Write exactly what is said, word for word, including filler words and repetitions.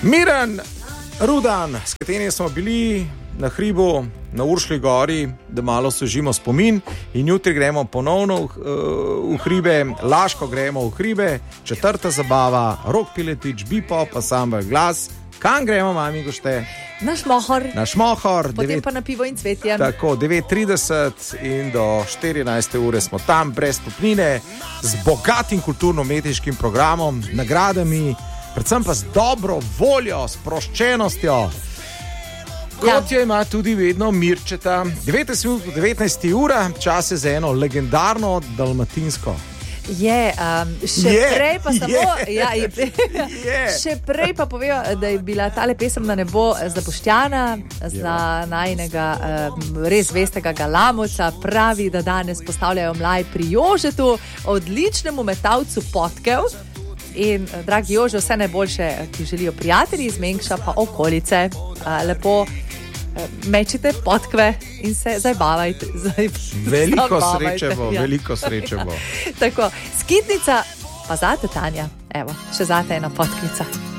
Miran Rudan, s katerim smo bili na hribu, na Uršlji gori, da malo sožimo spomin in jutri gremo ponovno v, v hribe, Laško gremo v hribe, četrta zabava, Rok Piletič, Bipop, pa Samba glas. Kam gremo, mami gošte? Na Šmohor. Na Šmohor. Potem devet, pa na Pivo in Cvetje. Tako, devet trideset in do štirinajste ure smo tam, brez stopnine, z bogatim kulturno-umetniškim programom, nagradami, predvsem pa z dobro voljo, s sproščenostjo. Kot je ima tudi vedno Mirčeta. devetnajst minut do devetnajste ure, čas je za eno legendarno dalmatinsko. Je, um, še Je, prej pa samo, je, ja, je, je. še prej pa povejo, da je bila tale pesem Na nebo za Boštjana, za najnega um, res vestega Galamoca. Pravi, da danes postavljajo mlaj pri Jožetu, odličnemu metalcu potkev. In, dragi Jože, vse najboljše, ki želijo prijatelji iz Mengša pa okolice. Uh, lepo mečite potkve in se zabavajte. Veliko sreče bo, ja. veliko sreče bo. Tako, skitnica, pa zate, Tanja, evo, še zate ena potkvica.